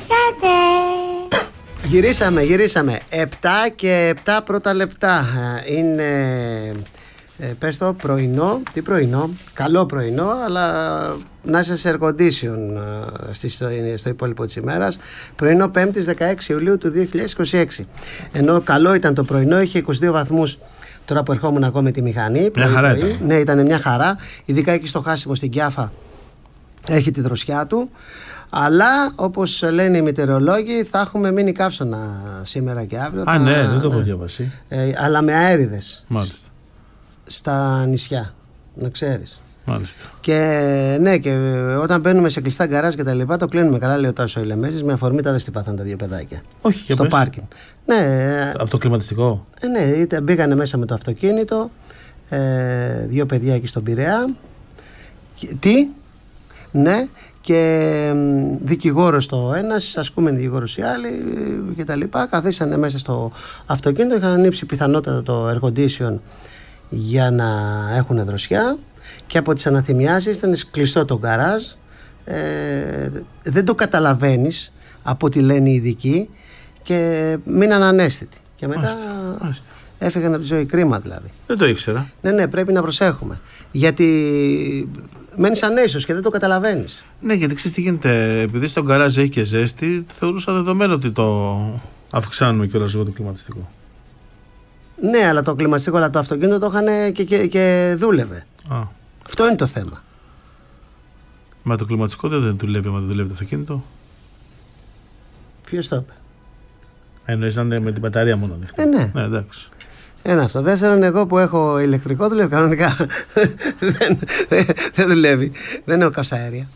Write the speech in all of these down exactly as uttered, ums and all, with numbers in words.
Γυρίσατε. Γυρίσαμε, γυρίσαμε. Επτά και επτά πρώτα λεπτά. Είναι, ε, πες το, πρωινό. Τι πρωινό? Καλό πρωινό, αλλά να είσαι σε air condition ε, στο υπόλοιπο της ημέρας. Πρωινό Πέμπτης δεκαέξι Ιουλίου του δύο χιλιάδες είκοσι έξι. Ενώ καλό ήταν το πρωινό, είχε είκοσι δύο βαθμούς. Τώρα που ερχόμουν εγώ με τη μηχανή. Μια χαρά ήταν. Ναι, ήταν μια χαρά. Ειδικά εκεί στο χάσιμο στην Κιάφα έχει τη δροσιά του. Αλλά όπως λένε οι μετεωρολόγοι, θα έχουμε μείνει καύσωνα σήμερα και αύριο. Α, θα... ναι, δεν το έχω διαβάσει. Ε, αλλά με αέριδες. Μάλιστα. Στα νησιά, να ξέρεις. Μάλιστα. Και ναι, και όταν μπαίνουμε σε κλειστά γκαράζ και τα λοιπά, το κλείνουμε καλά, λέει ο Τάσος ο Ηλεμέζης, με αφορμή τα δεν στην πάθαν τα δύο παιδάκια. Όχι, στο πάρκινγκ. Ναι, από το κλιματιστικό. Ε, ναι, είτε μπήκανε μέσα με το αυτοκίνητο, ε, δύο παιδιά εκεί στον Πειραιά. Και, τι, ναι, και δικηγόρος το ένας, ασκούμενη δικηγόρος οι άλλοι και τα λοιπά. Καθίσανε μέσα στο αυτοκίνητο, είχαν ανοίξει πιθανότατα το air condition για να έχουν δροσιά. Και από τις αναθυμιάσεις ήταν κλειστό το γκαράζ, ε, δεν το καταλαβαίνεις από ό,τι λένε οι ειδικοί και μείναν ανέστητοι και μετά μάλιστα, μάλιστα. Έφυγαν από τη ζωή. Κρίμα δηλαδή. Δεν το ήξερα. Ναι, ναι, πρέπει να προσέχουμε, γιατί μένεις ανέστητος και δεν το καταλαβαίνεις. Ναι, γιατί ξέρεις τι γίνεται, επειδή στο γκαράζ έχει και ζέστη, θεωρούσα δεδομένο ότι το αυξάνουμε κιόλας λίγο το κλιματιστικό. Ναι, αλλά το κλιματιστικό, αλλά το αυτοκίνητο το είχαν και, και, και δούλευε. Α. Αυτό είναι το θέμα. Μα το κλιματιστικό δεν δουλεύει, μα δεν δουλεύει το αυτοκίνητο. Ποιος το είπε? Εννοείς να είναι με την μπαταρία μόνο. Ε, ναι. Ναι, εντάξει. Ένα αυτό. Δεύτερον, εγώ που έχω ηλεκτρικό δουλεύει κανονικά. δεν, δεν, δεν δουλεύει. Δεν έχω καυσαέρια.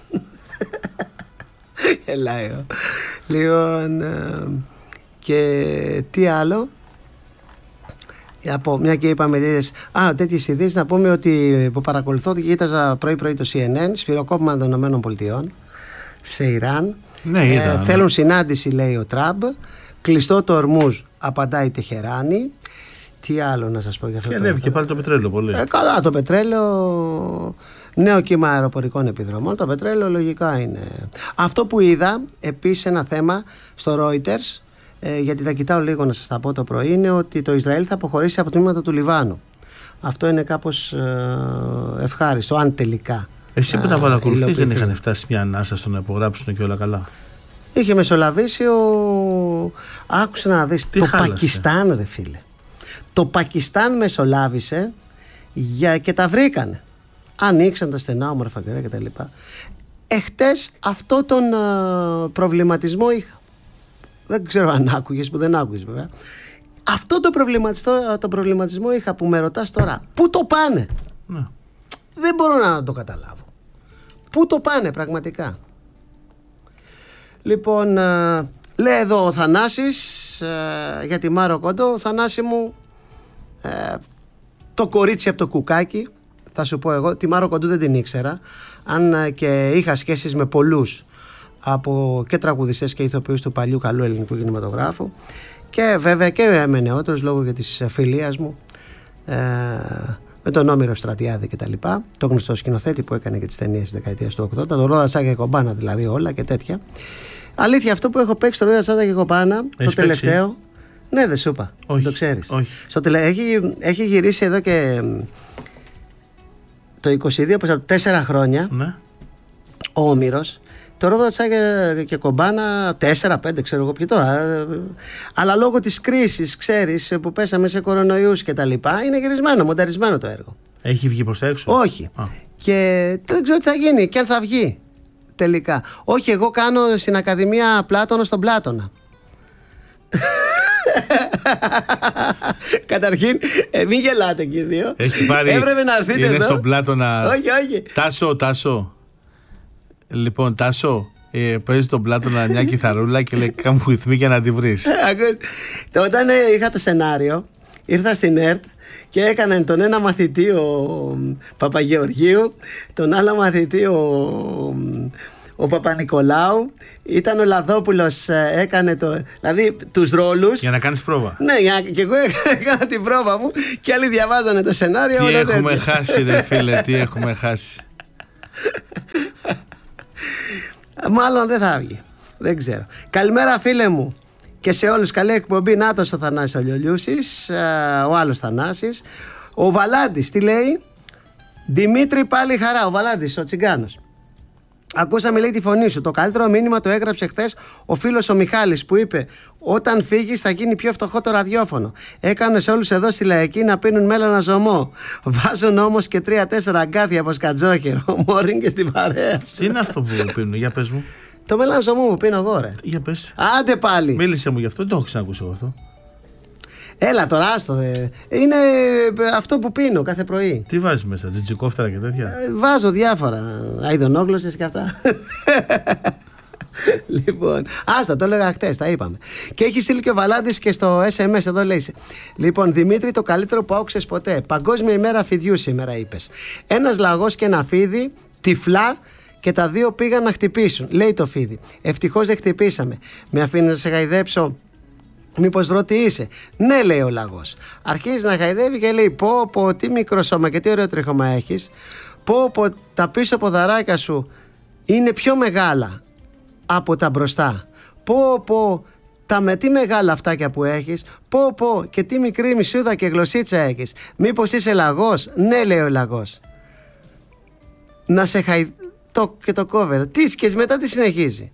Γελάει. Λοιπόν, ε, και τι άλλο? Από μια και είπαμε είδες, α, τέτοιες ειδήσεις, να πούμε ότι που παρακολουθώ και κοίταζα πρωί-πρωί το σι εν εν, σφυροκόπημα των ΗΠΑ σε Ιράν. Ναι, είδα, ε, ναι. Θέλουν συνάντηση, λέει ο Τραμπ. Κλειστό το Ορμούζ, απαντάει η Τεχεράνη. Τι άλλο να σας πω για αυτό? Και ανέβηκε και πάλι το πετρέλαιο πολύ. Ε, καλά, το πετρέλαιο. Νέο κύμα αεροπορικών επιδρομών. Το πετρέλαιο λογικά είναι. Αυτό που είδα επίσης ένα θέμα στο Reuters, ε, γιατί τα κοιτάω λίγο να σας τα πω το πρωί, είναι ότι το Ισραήλ θα αποχωρήσει από τμήματα του Λιβάνου. Αυτό είναι κάπως ε, ευχάριστο, αν τελικά. Εσύ που τα παρακολουθείς, δεν είχαν φτάσει μια ανάσα στο να υπογράψουν και όλα καλά? Είχε μεσολαβήσει ο. Άκουσε να δεις. Τι το χάλασε? Πακιστάν, ρε φίλε. Το Πακιστάν μεσολάβησε για... και τα βρήκανε. Ανοίξαν τα στενά όμορφα κεραία και τα λοιπά. Εχτες αυτό τον uh, προβληματισμό είχα. Δεν ξέρω αν άκουγες, που δεν άκουγες βέβαια. Αυτό το προβληματισμό, το προβληματισμό είχα, που με ρωτάς τώρα. Πού το πάνε? Ναι. Δεν μπορώ να το καταλάβω. Πού το πάνε πραγματικά? Λοιπόν, uh, λέει εδώ ο Θανάσης uh, για τη Μάρο Κοντό. Θανάση μου, uh, το κορίτσι από το κουκάκι, θα σου πω εγώ, τη Μάρο Κοντού δεν την ήξερα, αν uh, και είχα σχέσεις με πολλούς από και τραγουδιστές και ηθοποιούς του παλιού καλού ελληνικού κινηματογράφου, και βέβαια και με νεότερους λόγω για της φιλίας μου uh, με τον Όμηρο Στρατιάδη και τα λοιπά, το γνωστό σκηνοθέτη που έκανε και τις ταινίες της δεκαετίας του ογδόντα, το Ρόδα Τσάκα και Κομπάνα δηλαδή, όλα και τέτοια. Αλήθεια, αυτό που έχω παίξει το Ρόδα Τσάκα και Κομπάνα, το τελευταίο. Παίξει? Ναι, δεν σου είπα. Όχι, το ξέρεις. Όχι. Στο τελε... έχει, έχει γυρίσει εδώ και το είκοσι δύο, από τέσσερα χρόνια, ναι. Ο Όμηρος. Το Ρόδα Τσάκα και Κομπάνα, τέσσερα πέντε ξέρω εγώ ποιο τώρα. Αλλά λόγω της κρίσης, ξέρεις, που πέσαμε σε κορονοϊούς και τα λοιπά, είναι γυρισμένο, μονταρισμένο το έργο. Έχει βγει προς τα έξω? Όχι. Α. Και δεν ξέρω τι θα γίνει και αν θα βγει τελικά. Όχι, εγώ κάνω στην Ακαδημία Πλάτωνα στον Πλάτωνα. Καταρχήν, ε, μην γελάτε και οι δύο. Έχει πάρει. Έπρεπε να έρθετε είναι εδώ. στον Πλάτωνα. Όχι, όχι. Τάσο, Τάσο. Λοιπόν, Τάσο, ε, παίζει τον Πλάτωνα μια κιθαρούλα και λέει κάμου ρυθμί για να τη βρεις. Όταν ε, είχα το σενάριο, ήρθα στην ΕΡΤ και έκαναν τον ένα μαθητή ο Παπαγεωργίου, τον άλλο μαθητή ο, ο Παπα-Νικολάου, ήταν ο Λαδόπουλος, έκανε το, δηλαδή τους ρόλους. Για να κάνεις πρόβα. Ναι, και εγώ έκανα την πρόβα μου και άλλοι διαβάζανε το σενάριο. Τι έχουμε τέτοιο. χάσει ρε φίλε, τι έχουμε χάσει. Μάλλον δεν θα βγει. Δεν ξέρω. Καλημέρα, φίλε μου. Και σε όλους καλή εκπομπή. Νάτος ο Θανάσης ο Λιολιούσης, ο άλλος Θανάσης. Ο Βαλάντης τι λέει? Δημήτρη πάλι χαρά. Ο Βαλάντης ο Τσιγκάνος. Ακούσαμε, λέει, τη φωνή σου. Το καλύτερο μήνυμα το έγραψε χθες ο φίλος ο Μιχάλης που είπε: όταν φύγεις θα γίνει πιο φτωχό το ραδιόφωνο. Έκανε όλους εδώ στη Λαϊκή να πίνουν μέλανα ζωμό. Βάζουν όμως και τρία-τέσσερα αγκάθια από σκατζόχερο. Μόριν και στην παρέα σου. Τι είναι αυτό που πίνουν, για πες μου. Το μέλανα ζωμό που πίνω εγώ, ρε. Για πες. Άντε πάλι. Μίλησε μου γι' αυτό, δεν το έχω ξανακούσει εγώ αυτό. Έλα τώρα, άστο. Ε. Είναι αυτό που πίνω κάθε πρωί. Τι βάζεις μέσα, τζιτζικόφτερα και τέτοια? Ε, βάζω διάφορα. Αιδονόγλωσσες και αυτά. Λοιπόν, άστα, το έλεγα χτες, τα είπαμε. Και έχει στείλει και ο Βαλάντης και στο ες εμ ες εδώ, λέει. Λοιπόν, Δημήτρη, το καλύτερο που άκουσες ποτέ. Παγκόσμια ημέρα φιδιού σήμερα, είπες. Ένας λαγός και ένα φίδι, τυφλά. Και τα δύο πήγαν να χτυπήσουν. Λέει το φίδι: ευτυχώς δεν χτυπήσαμε. Με αφήνει να σε γαϊδέψω? Μήπως βρω τι είσαι? Ναι, λέει ο λαγός. Αρχίζει να γαϊδεύει και λέει: πω πω, τι μικρό σώμα και τι ωραίο τρίχωμα έχεις. Πω πω, τα πίσω ποδαράκια σου είναι πιο μεγάλα από τα μπροστά. Πω πω, τα με τι μεγάλα αυτάκια που έχεις. Πω πω, και τι μικρή μισούδα και γλωσσίτσα έχεις. Μήπως είσαι λαγός? Ναι, λέει ο λαγός. Να σε χαϊδεύει. Το, και το κόβε. Τι και μετά τι συνεχίζει?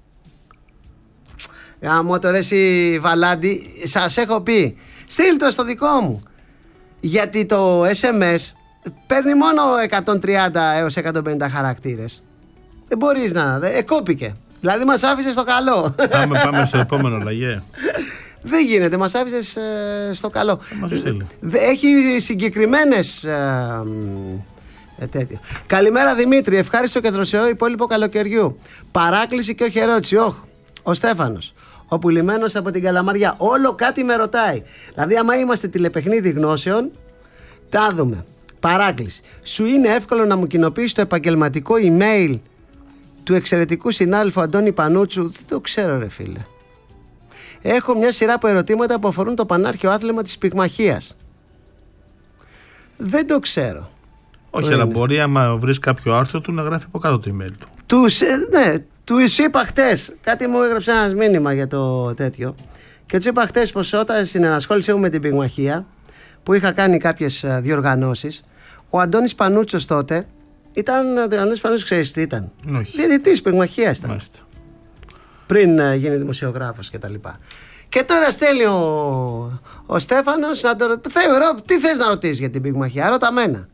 Γάμο το ρε εσύ Βαλάντη, σας έχω πει, στείλ το στο δικό μου. Γιατί το ες εμ ες παίρνει μόνο εκατόν τριάντα έως εκατόν πενήντα χαρακτήρες. Δεν μπορείς να, δε, εκόπηκε. Δηλαδή μας άφησες στο καλό. Πάμε, πάμε στο επόμενο, λαγέ. Δεν γίνεται, μας άφησες ε, στο καλό. Μας στείλει. Έχει συγκεκριμένες... Ε, Ε, τέτοιο. Καλημέρα Δημήτρη, ευχάριστο και δροσερό υπόλοιπο καλοκαιριού. Παράκληση και όχι ερώτηση. Όχ, ο Στέφανος, ο πουλημένος από την Καλαμαριά. Όλο κάτι με ρωτάει. Δηλαδή, άμα είμαστε τηλεπαιχνίδι γνώσεων, τα δούμε. Παράκληση. Σου είναι εύκολο να μου κοινοποιήσει το επαγγελματικό email του εξαιρετικού συνάδελφου Αντώνη Πανούτσου? Δεν το ξέρω, ρε φίλε. Έχω μια σειρά από ερωτήματα που αφορούν το πανάρχαιο άθλημα της πυγμαχίας. Δεν το ξέρω. Όχι, αλλά μπορεί, άμα βρεις κάποιο άρθρο του, να γράφει από κάτω το email του. Τους, ναι, του είπα χτες, κάτι μου έγραψε ένα μήνυμα για το τέτοιο. Και του είπα χτες πως όταν στην ενασχόλησή μου με την πυγμαχία, που είχα κάνει κάποιες διοργανώσεις, ο Αντώνης Πανούτσος τότε ήταν. Ο Αντώνης Πανούτσος, ξέρεις τι ήταν? Όχι. Διαιτητής πυγμαχίας ήταν. Μάλιστα. Πριν uh, γίνει δημοσιογράφος κτλ. Και, και τώρα στέλνει ο, ο Στέφανος να το ρωτήσει. Τι θες να ρωτήσεις για την πυγμαχία? Ρώτα μένα.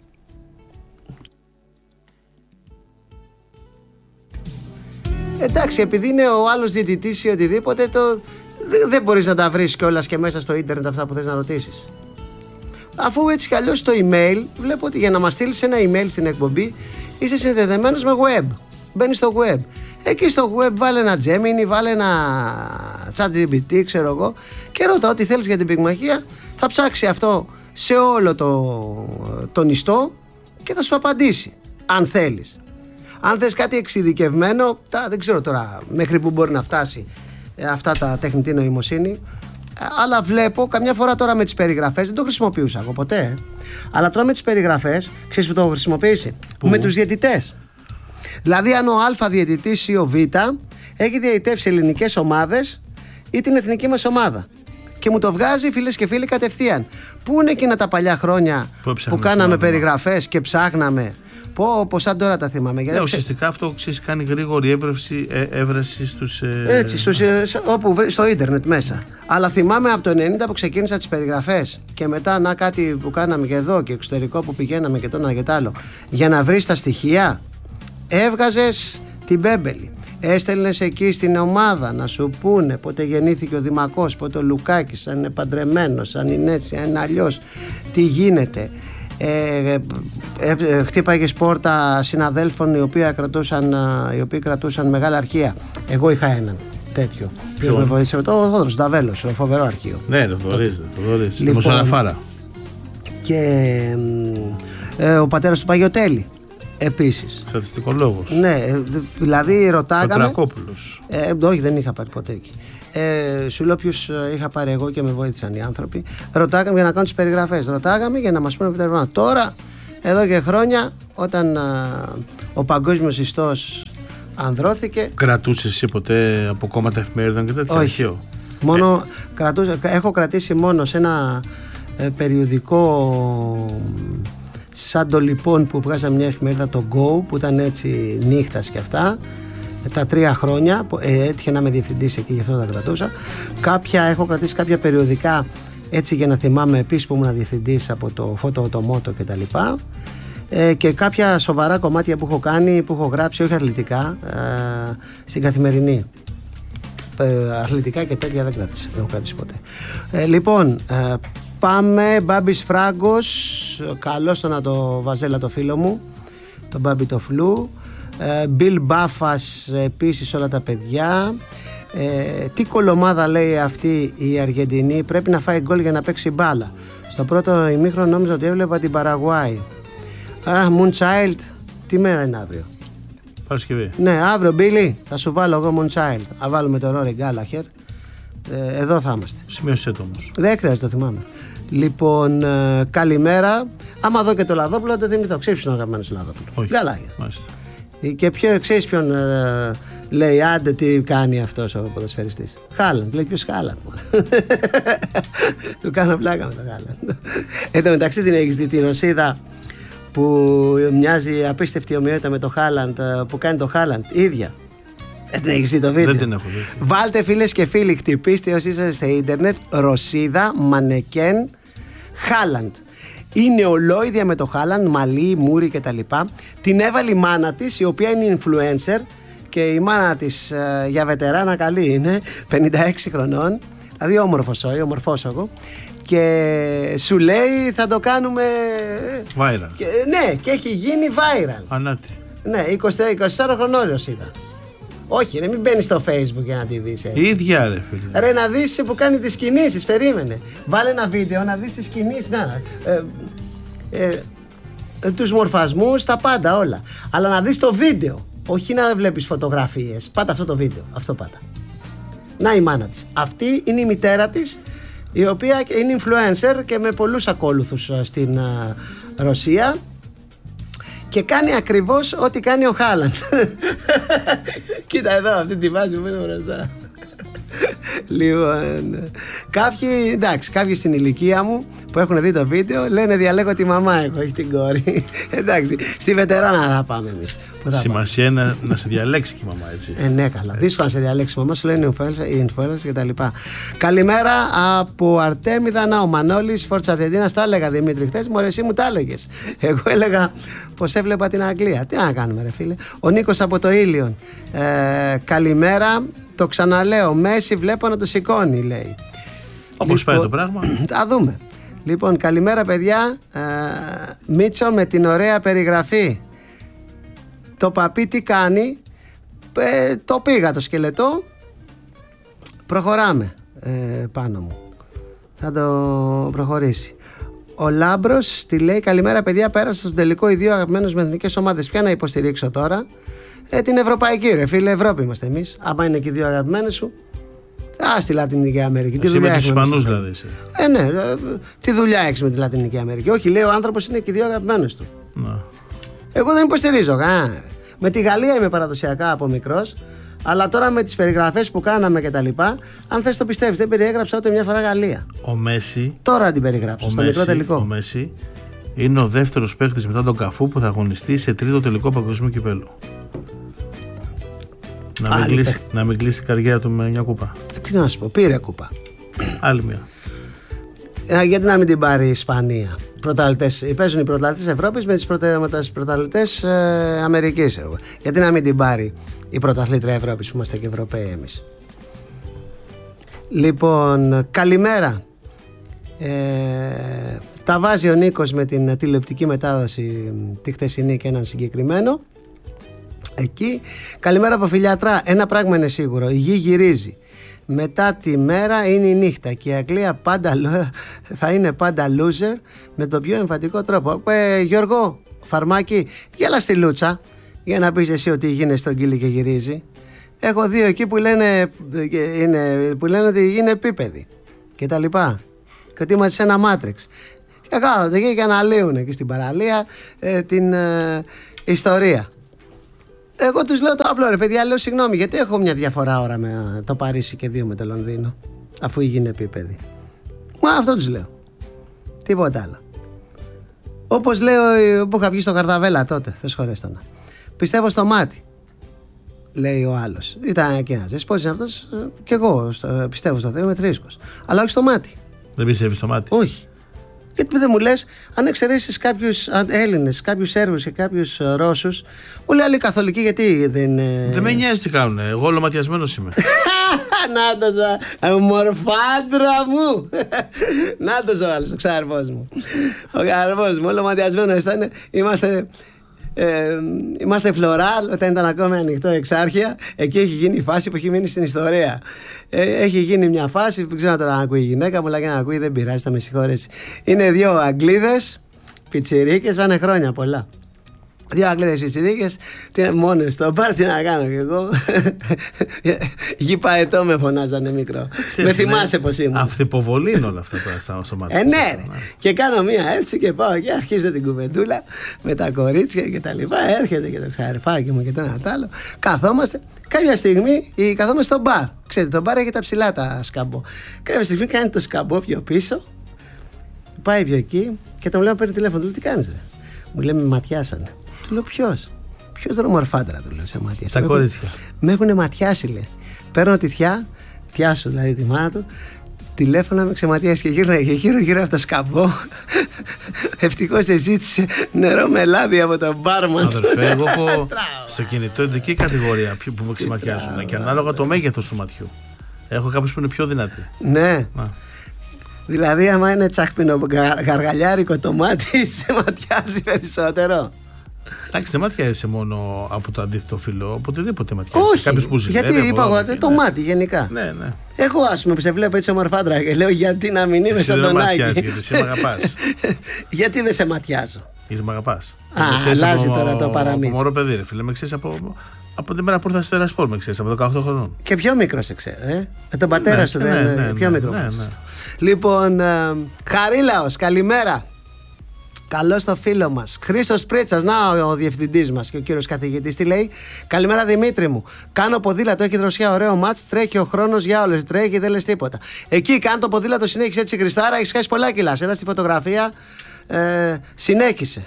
Εντάξει, επειδή είναι ο άλλος διαιτητής ή οτιδήποτε, το... δεν μπορείς να τα βρεις κιόλας και μέσα στο ίντερνετ αυτά που θες να ρωτήσεις. Αφού έτσι κι αλλιώς το email, βλέπω ότι για να μας στείλεις ένα email στην εκπομπή είσαι συνδεδεμένος με web. Μπαίνεις στο web. Εκεί στο web βάλε ένα Gemini, βάλε ένα ChatGPT, ξέρω εγώ, και ρώτα ό,τι θέλεις για την πυγμαχία. Θα ψάξει αυτό σε όλο το, το νηστό και θα σου απαντήσει, αν θέλεις. Αν θες κάτι εξειδικευμένο, τα, δεν ξέρω τώρα μέχρι που μπορεί να φτάσει ε, αυτά τα τεχνητή νοημοσύνη, ε, αλλά βλέπω καμιά φορά τώρα με τις περιγραφές, δεν το χρησιμοποιούσα εγώ ποτέ, ε, αλλά τώρα με τις περιγραφές, ξέρεις που το έχω χρησιμοποιήσει? Που? Με τους διαιτητές. Δηλαδή αν ο Α διαιτητής ή ο Β έχει διαιτητεύσει ελληνικές ομάδες ή την εθνική μας ομάδα και μου το βγάζει, φίλες και φίλοι, κατευθείαν. Πού είναι εκείνα τα παλιά χρόνια που, που κάναμε περιγραφές και ψάχναμε? Πω, πω, σαν τώρα τα θυμάμαι. Ναι, ουσιαστικά αυτό ξέρεις, κάνει γρήγορη έβρεση, ε, έβρεση στους... Ε... Έτσι, στους, ε, όπου, στο ίντερνετ μέσα. Αλλά θυμάμαι από το ενενήντα που ξεκίνησα τις περιγραφές και μετά να κάτι που κάναμε και εδώ και εξωτερικό που πηγαίναμε και το ένα και το άλλο. Για να βρεις τα στοιχεία, έβγαζες την μπέμπελη. Έστελνες εκεί στην ομάδα να σου πούνε πότε γεννήθηκε ο Δημακός, πότε ο Λουκάκης, αν είναι παντρεμένος, αν είναι έτσι, αν είναι αλλιώς, τι γίνεται. Ε, ε, ε, χτύπαγες πόρτα συναδέλφων οι οποίοι κρατούσαν, οι οποίοι κρατούσαν μεγάλα αρχεία. Εγώ είχα έναν τέτοιο. Ποιος με βοήθησε? Το Θόδωρος Νταβέλος, φοβερό αρχείο. Ναι, το Θοδωρής, το Θοδωρής. Δημοσιογραφάρα. Και ε, ο πατέρας του Παγιωτέλη επίσης. Στατιστικολόγος. Ναι, δηλαδή ρωτάγαμε. Πατρακόπουλος. Ε, όχι, δεν είχα πάρει ποτέ εκεί. Ε, σου λέω ποιους είχα πάρει εγώ και με βοήθησαν οι άνθρωποι. Ρωτάγαμε για να κάνουν τις περιγραφές. Ρωτάγαμε για να μας πούνε επιτεύγματα. Τώρα, εδώ και χρόνια, όταν α, ο παγκόσμιος ιστός ανδρώθηκε. Κρατούσες εσύ ποτέ από κόμματα εφημερίδων και τέτοια? Όχι. Μόνο ε. κρατούσα, έχω κρατήσει μόνο σε ένα ε, περιοδικό σαν το λοιπόν που βγάζα μια εφημερίδα, το Go, που ήταν έτσι νύχτας και αυτά. Τα τρία χρόνια ε, έτυχε να είμαι διευθυντής εκεί, γι' αυτό τα κρατούσα. Κάποια, έχω κρατήσει κάποια περιοδικά έτσι για να θυμάμαι επίσης που ήμουν διευθυντής από το Photo Automoto και τα λοιπά. Ε, και κάποια σοβαρά κομμάτια που έχω κάνει, που έχω γράψει, όχι αθλητικά, ε, στην Καθημερινή. Ε, αθλητικά και τέτοια δεν κράτησα, δεν έχω κρατήσει ποτέ. Ε, λοιπόν, ε, πάμε. Μπάμπης Φράγκος, καλώς το να το βαζέλα το φίλο μου, τον Μπάμπη το Φλου. Μπιλ Μπάφας επίσης, όλα τα παιδιά. Ε, τι κολομάδα λέει αυτή η Αργεντινή, πρέπει να φάει γκολ για να παίξει μπάλα. Στο πρώτο ημίχρονο νόμιζα ότι έβλεπα την Παραγουάη. Α, Moonchild, τι μέρα είναι αύριο? Παρασκευή. Ναι, αύριο Μπίλι, θα σου βάλω εγώ Moonchild. Θα βάλουμε τον Ρόρι Γκάλαχερ. Ε, εδώ θα είμαστε. Σημείωσέ το όμως. Δεν χρειάζεται, το θυμάμαι. Λοιπόν, ε, καλημέρα. Άμα δω και το Λαδόπουλο, δεν θυμηθώ. Ξέρεις ποιον αγαπημένος Λαδόπουλο? Όχι. Γκάλαχερ. Μάλιστα. Και ποιο, ξέρεις ποιον ε, λέει, άντε τι κάνει αυτός ο ποδοσφαιριστής? Χάλαντ, λέει, ποιος Χάλαντ? Του κάνω πλάκα με τον Χάλαντ. Εν τω μεταξύ την έχεις δει τη Ρωσίδα που μοιάζει απίστευτη ομοιότητα με το Χάλαντ, που κάνει το Χάλαντ, ίδια? Δεν την έχεις δει το βίντεο? Δεν την έχω δει. Βάλτε φίλες και φίλοι, χτυπήστε όσοι είσαστε στο ίντερνετ, Ρωσίδα, μανεκέν, Χάλαντ. Είναι ολόιδια με το Χάλαντ, μαλλί, μούρι κτλ. Την έβαλε η μάνα της, η οποία είναι influencer, και η μάνα της ε, για βετεράνα καλή είναι, πενήντα έξι χρονών, δηλαδή όμορφος όχι, ομορφός εγώ, και σου λέει θα το κάνουμε Viral. Και, ναι, και έχει γίνει viral. Ανάτι. Ναι, είκοσι τέσσερα χρονών είδα. Όχι ρε, μην μπαίνεις στο Facebook για να τη δεις έτσι. Ίδια ρε φίλε. Ρε, να δεις που κάνει τις κινήσεις, περίμενε. Βάλε ένα βίντεο να δεις τις κινήσεις, να, ε, ε, ε, τους μορφασμούς, τα πάντα όλα. Αλλά να δεις το βίντεο, όχι να βλέπεις φωτογραφίες. Πάτα αυτό το βίντεο, αυτό πάτα. Να η μάνα της. Αυτή είναι η μητέρα της, η οποία είναι influencer και με πολλούς ακόλουθους στην uh, Ρωσία. Και κάνει ακριβώς ό,τι κάνει ο Χάλαντ. Κοίτα εδώ, αυτή τη βάζει που είναι μπροστά. Λοιπόν, κάποιοι, εντάξει, κάποιοι στην ηλικία μου που έχουν δει το βίντεο λένε διαλέγω τη μαμά εγώ, όχι την κόρη. Εντάξει, στη βετεράνα θα πάμε εμείς. Σημασία είναι να, να σε διαλέξει και η μαμά, έτσι. Ε, ναι, καλά. Δύσκολο να σε διαλέξει η μαμά, σου λένε οι influencers και τα λοιπά. Καλημέρα από Αρτέμιδα. Να, ο Μανώλης Φόρτσα Αθεντίνας. Τα έλεγα Δημήτρη χθες, μωρέ, εσύ μου τα έλεγες. Εγώ έλεγα πως έβλεπα την Αγγλία. Τι να κάνουμε, ρε φίλε. Ο Νίκος από το Ήλιον. Ε, καλημέρα. Το ξαναλέω. Μέση βλέπω να το σηκώνει, λέει. Όπως λοιπόν, πάει το πράγμα. Θα δούμε. Λοιπόν, καλημέρα, παιδιά. Ε, Μίτσο με την ωραία περιγραφή. Το παπί τι κάνει? Ε, το πήγα το σκελετό. Προχωράμε ε, πάνω μου. Θα το προχωρήσει. Ο Λάμπρος τη λέει καλημέρα παιδιά, πέρασα στον τελικό οι δύο αγαπημένους με εθνικές ομάδες. Ποια να υποστηρίξω τώρα? Ε, την Ευρωπαϊκή ρε φίλε, Ευρώπη είμαστε εμείς. Άμα είναι και οι δύο αγαπημένες σου, α, στη Λατινική Αμερική. Εσύ με τους Ισπανούς δηλαδή είσαι. Ε, ναι, ε, τι δουλειά έχεις με τη Λατινική Αμερική? Όχι, λέει ο άνθρωπος είναι και οι δύο αγαπημένες του. Να. Εγώ δεν υποστηρίζω καν. Με τη Γαλλία είμαι παραδοσιακά από μικρός, αλλά τώρα με τις περιγραφές που κάναμε και τα λοιπά, αν θες το πιστεύεις, δεν περιέγραψα ούτε μια φορά Γαλλία. Ο Μέση. Τώρα την περιγράψω, στο μικρό τελικό. Ο Μέση είναι ο δεύτερος παίκτης μετά τον Καφού που θα αγωνιστεί σε τρίτο τελικό παγκοσμίου κυπέλλου. Να μην, κλείσει, να μην κλείσει την καριέρα του με μια κούπα. Τι να σου πω, πήρε κούπα. Άλλη μια. Ε, γιατί να μην την πάρει η Ισπανία? Πρωταθλητές, παίζουν οι πρωταθλητές Ευρώπης με τις πρωταθλητές ε, Αμερικής. Γιατί να μην την πάρει η πρωταθλήτρια Ευρώπης που είμαστε και Ευρωπαίοι εμείς? Λοιπόν, καλημέρα. Ε, τα βάζει ο Νίκος με την τηλεοπτική μετάδοση τη χθεσινή και έναν συγκεκριμένο. Εκεί. Καλημέρα από Φιλιατρά. Ένα πράγμα είναι σίγουρο, η γη γυρίζει. Μετά τη μέρα είναι η νύχτα και η Αγγλία πάντα, θα είναι πάντα loser με τον πιο εμφαντικό τρόπο. Ε, Γιώργο, φαρμάκι, γέλα στη λούτσα για να πεις εσύ ότι γίνεται στον κύλι και γυρίζει. Έχω δύο εκεί που λένε, είναι, που λένε ότι είναι επίπεδοι και τα λοιπά και ότι είμαστε σε ένα μάτριξ. Και κάθονται εκεί και αναλύουν εκεί στην παραλία ε, την ε, ιστορία. Εγώ τους λέω το απλό, ρε παιδιά, λέω συγγνώμη, γιατί έχω μια διαφορά ώρα με το Παρίσι και δύο με το Λονδίνο, αφού η γη είναι επίπεδη. Μα αυτό τους λέω. Τίποτα άλλο. Όπως λέω που είχα βγει στο Καρδαβέλα τότε, θες χωρέστονα. Πιστεύω στο μάτι, λέει ο άλλος. Ήταν εκεί ένας δεσπότης αυτός, και εγώ στο, πιστεύω στο Θεό, είμαι θρήσκος. Αλλά όχι στο μάτι. Δεν πιστεύεις στο μάτι? Όχι. Γιατί δεν μου λες, αν εξαιρέσεις κάποιους Έλληνες, κάποιους Σέρβους και κάποιους Ρώσους, όλοι άλλοι καθολικοί, γιατί δεν είναι. Δεν με νοιάζει τι κάνουν. Εγώ ολοματιασμένος είμαι. Νάτος ο μορφάντρα μου. Νάτος ο άλλος, ο ξάρφος μου. Ο ξάρφος μου, ολοματιασμένος ήταν. Είμαστε. Ε, είμαστε Φλωράλ, όταν ήταν ακόμα ανοιχτό εξάρχεια. Εκεί έχει γίνει η φάση που έχει μείνει στην ιστορία. ε, Έχει γίνει μια φάση, δεν ξέρω τώρα αν ακούει η γυναίκα μου, αλλά και να ακούει δεν πειράζει, θα με συγχωρέσει. Είναι δύο Αγγλίδες πιτσιρίκες, πάνε χρόνια πολλά. Δύο Αγγλίδες πιτσιρίκες, μόνες στο μπαρ, τι να κάνω κι εγώ. Γη παετό με φωνάζανε μικρό. Με θυμάσαι πως ήμουν. Αυθυποβολή είναι όλα αυτά τώρα στο μάτι. Ε, ναι, ρε. Και κάνω μία έτσι και πάω και αρχίζω την κουβεντούλα με τα κορίτσια και τα λοιπά. Έρχεται και το ξαρεφάκι μου και το ένα τ' άλλο. Καθόμαστε. Κάποια στιγμή καθόμαστε στο μπαρ. Ξέρετε, το μπαρ έχει τα ψηλά τα σκαμπό. Κάποια στιγμή κάνει το σκαμπό πιο πίσω. Πάει πιο εκεί και τον λέω: παίρνει τηλέφωνο. Του λέω: τι κάνεις, ρε? Μου λέει: με ματιάσανε. Του λέω: ποιος? Ποιος δρομορφάντρα, του λέω, σε ματιάσει. Τα κορίτσια. Με έχουν ματιάσει, λέει. Παίρνω τη θιά, θιά σου δηλαδή τη μάνα του, τηλέφωνα με ξεματιάσει και γύρω και γύρω γύρω από το σκαμπό. Ευτυχώς ζήτησε νερό με λάδι από τον μπάρμαν. Αδερφέ, εγώ έχω στο κινητό ειδική κατηγορία που με ξεματιάζουν και ανάλογα το μέγεθος του ματιού. Έχω κάποιους που είναι πιο δυνατοί. Ναι. Να. Δηλαδή, άμα είναι τσακπινό γαργαλιάρικο το μάτι, σε ματιάζει περισσότερο. Εντάξει, δεν ματιάζεσαι μόνο από το αντίθετο φύλλο, οποτεδήποτε ματιάζεσαι. Όχι, κάποιος που ζηλεύει, γιατί είπα εγώ, το ναι. μάτι γενικά. Ναι, ναι. Εγώ, ας πούμε, που σε βλέπω έτσι ομορφάντρα και λέω: γιατί να μην είμαι σαν τον Άκη. Γιατί σε μ' αγαπάς. Γιατί δεν σε ματιάζω. Γιατί μ' αγαπάς. Α, αλλάζει τώρα το παραμύθι. Από μωρό παιδί, ρε φίλε, με ξέρεις από. Από την μέρα που ήρθα στη Τερασπόλ, με ξέρεις, από δεκαοκτώ χρονών. Και πιο μικρό σε ξέρω, ε. Με τον πατέρα σου δεν είναι πιο μικρό. Λοιπόν, Χαρίλαος, καλημέρα. Καλώς το φίλο μας Χρήστος Πρίτσας, να ο διευθυντής μας και ο κύριος καθηγητής, τι λέει? Καλημέρα Δημήτρη μου. Κάνω ποδήλατο, έχει δροσιά, ωραίο μάτς, τρέχει ο χρόνος για όλες. Τρέχει, δεν λες τίποτα. Εκεί κάνω το ποδήλατο, συνέχισε έτσι Χριστάρα, έχεις χάσει πολλά κιλά. Είδα στη φωτογραφία, ε, συνέχισε.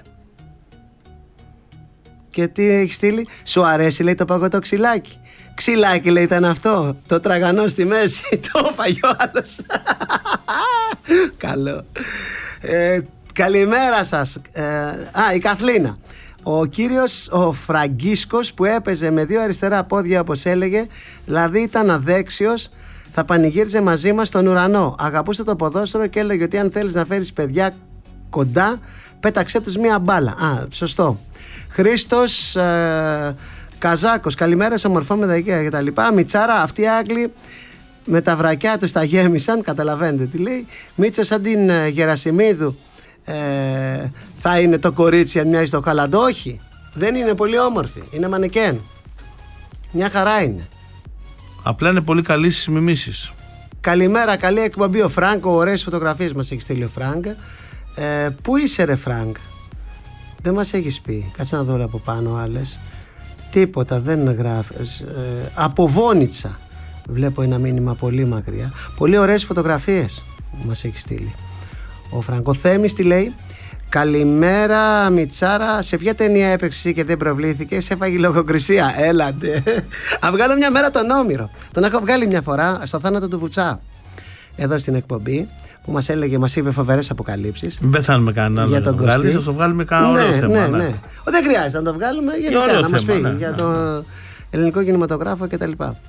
Και τι έχει στείλει? Σου αρέσει, λέει, το παγωτό ξυλάκι? Ξυλάκι, λέει, ήταν αυτό. Το τραγανό στη μέση. Το έφαγε ο άλλος. Καλό. Ε, καλημέρα σας. Ε, α, η Καθλίνα. Ο κύριος ο Φραγκίσκος που έπαιζε με δύο αριστερά πόδια, όπως έλεγε, δηλαδή ήταν αδέξιος, θα πανηγύριζε μαζί μας στον ουρανό. Αγαπούσε το ποδόσφαιρο και έλεγε ότι αν θέλεις να φέρεις παιδιά κοντά, πέταξέ τους μία μπάλα. Α, σωστό. Χρήστος ε, Καζάκος, καλημέρα σε μορφό με δαϊκεία και τα λοιπά. Μιτσάρα, αυτοί οι Άγγλοι με τα βρακιά τους τα γέμισαν, καταλαβαίνετε τι λέει. Μίτσο σαν την ε, Γερασιμίδου ε, θα είναι το κορίτσι αν μοιάζει το Χάλαντ? Όχι, δεν είναι πολύ όμορφη, είναι μανεκέν. Μια χαρά είναι. Απλά είναι πολύ καλή στις μιμήσεις. Καλημέρα, καλή εκπομπή ο Φράγκ. Ωραίες φωτογραφίες μας έχει στείλει ο Φράγκ. ε, Πού είσαι ρε Φράγκ? Δεν μας έχεις πει. Κάτσε να δω από πάνω άλλες. Τίποτα, δεν γράφεις. ε, Από Βόνιτσα βλέπω ένα μήνυμα πολύ μακριά. Πολύ ωραίες φωτογραφίες μας έχει στείλει ο Φράγκ. Ο Θέμης τι λέει? Καλημέρα Μιτσάρα, σε ποια ταινία έπαιξε και δεν προβλήθηκε? Σε έφαγε λογοκρισία. Έλατε. Α, βγάλω μια μέρα τον Όμηρο. Τον έχω βγάλει μια φορά στο θάνατο του Βουτσά εδώ στην εκπομπή, που μας έλεγε, μας είπε φοβερές αποκαλύψεις. Μην πεθάνουμε κανέναν για τον Κωστή. Θα το βγάλουμε κανένα ναι, ωραίο θέμα. Ναι, ναι. ναι. Ο, δεν χρειάζεται να το βγάλουμε γενικά, να μας πει ναι, για ναι, το ναι. ελληνικό κινηματογράφο κτλ.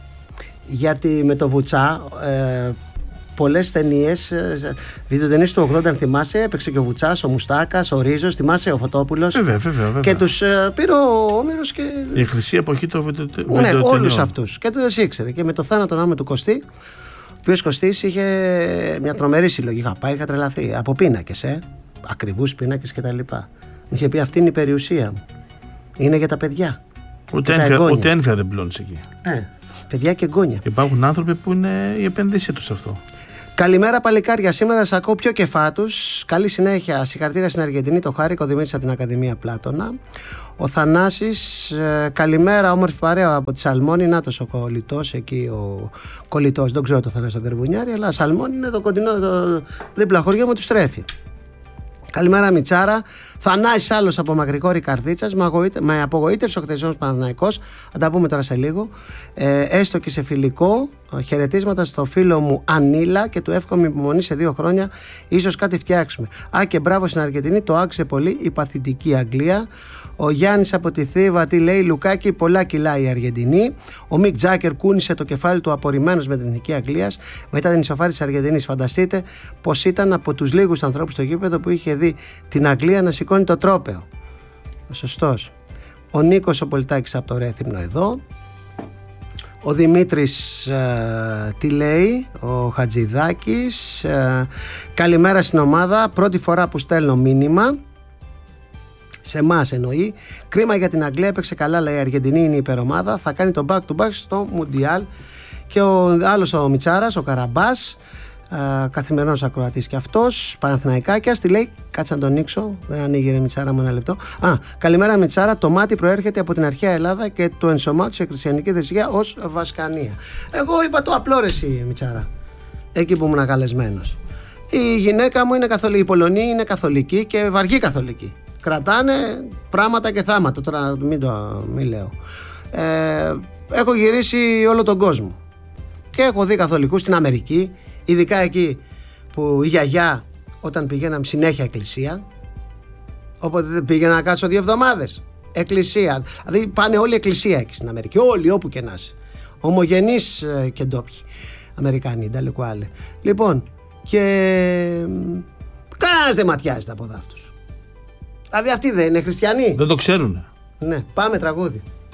Γιατί με το Βουτσά ε, πολλές ταινίες, βιντεοτενίες του ογδόντα, αν θυμάσαι, έπαιξε και ο Βουτσάς, ο Μουστάκας, ο Ρίζος, θυμάσαι, ο Φωτόπουλος. Βέβαια, βέβαια, βέβαια. Και τους ε, πήρε ο Όμηρος και. Η χρυσή εποχή του βιντεοτενιών. Ναι, όλους αυτούς. Και τους ήξερε. Και με το θάνατο νάμε του Κωστή, ο οποίος Κωστής είχε μια τρομερή συλλογή. Είχα πάει, είχα τρελαθεί. Από πίνακες, ε. Ακριβούς πίνακες κτλ. Μου είχε πει: αυτή είναι η περιουσία μου. Είναι για τα παιδιά. Ούτε ένφια, ούτε ένφια δεν πλώνεις εκεί. Ε, παιδιά και εγγόνια. Υπάρχουν άνθρωποι που είναι η επένδυσή τους αυτό. Καλημέρα παλικάρια, σήμερα σας ακούω πιο κεφάτους. Καλή συνέχεια, συγχαρητήρια στην Αργεντινή, το Χάρη, ο Δημήτρης από την Ακαδημία Πλάτωνα. Ο Θανάσης, ε, καλημέρα, όμορφη παρέα από τη Σαλμόνη. Νάτος ο κολλητός, εκεί ο κολλητός, δεν ξέρω το Θανάση τον Καρβουνιάρη, αλλά Σαλμόνη είναι το κοντινό, το δίπλα χωριό μου, του στρέφει. Καλημέρα Μιτσάρα. Θανάσης άλλος από Μακρικόρη Καρδίτσας. Με απογοήτευσε ο χθεσινός Παναθηναϊκός. Θα τα πούμε τώρα σε λίγο. Ε, έστω και σε φιλικό. Χαιρετίσματα στο φίλο μου Ανίλα και του εύχομαι υπομονή σε δύο χρόνια. Ίσως κάτι φτιάξουμε. Α, και μπράβο στην Αργεντινή. Το άξιζε πολύ η παθητική Αγγλία. Ο Γιάννης από τη Θήβα, τι λέει, Λουκάκη, πολλά κιλά η Αργεντινή. Ο Μικ Τζάκερ κούνησε το κεφάλι του απορριμμένος με την εθνική Αγγλίας μετά την ισοφάριση της Αργεντινής. Φανταστείτε πως ήταν από τους λίγους ανθρώπους στο γήπεδο που είχε δει την Αγγλία να σηκώνει το τρόπαιο. Σωστός. Ο Νίκος ο Πολιτάκης από το Ρέθυμνο εδώ. Ο Δημήτρης ε, τι λέει, ο Χατζηδάκης. Ε, καλημέρα στην ομάδα. Πρώτη φορά που στέλνω μήνυμα. Σε εμάς εννοεί. Κρίμα για την Αγγλία, έπαιξε καλά, αλλά η Αργεντινή είναι η υπερομάδα. Θα κάνει το back to back στο Μουντιάλ. Και ο άλλος ο Μιτσάρας, ο Καραμπάς, ε, καθημερινός ακροατής και αυτός, Παναθηναϊκάκιας, τι λέει, κάτσε να τον ανοίξω. Δεν ανοίγει ρε Μιτσάρα μου ένα λεπτό. Α, καλημέρα Μιτσάρα. Το μάτι προέρχεται από την αρχαία Ελλάδα και το ενσωμάτωσε σε χριστιανική θρησκεία ως Βασκανία. Εγώ είπα το απλό ρε εσύ Μιτσάρα, εκεί που ήμουν καλεσμένος. Η γυναίκα μου είναι καθολική, η Πολωνή είναι καθολική και βαργή καθολική. Κρατάνε πράγματα και θάματα. Τώρα μην το μην λέω. Ε, έχω γυρίσει όλο τον κόσμο και έχω δει καθολικούς στην Αμερική, ειδικά εκεί που η γιαγιά όταν πηγαίναμε συνέχεια εκκλησία, όποτε δεν πήγαινα να κάτσω δύο εβδομάδες εκκλησία, δηλαδή πάνε όλοι εκκλησία εκεί στην Αμερική, όλοι όπου και να είσαι, ομογενείς ε, και ντόπιοι Αμερικάνοι, νταλικουάλε. Λοιπόν, και κανένας δεν ματιάζεται από δάφτους. Δηλαδή αυτοί δεν είναι χριστιανοί. Δεν το ξέρουνε. Ναι, πάμε τραγούδι.